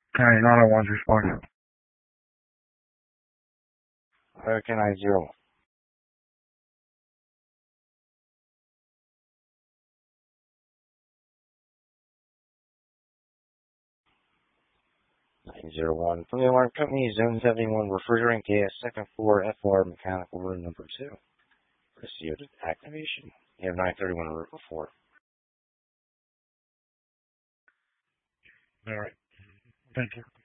Alright, not on one's responding. Okay, 901. 901. From the alarm company, Zone 71, refrigerant gas, second floor, FR, mechanical room number 2. Proceed with activation. You have 931 route before. Alright. Thank you.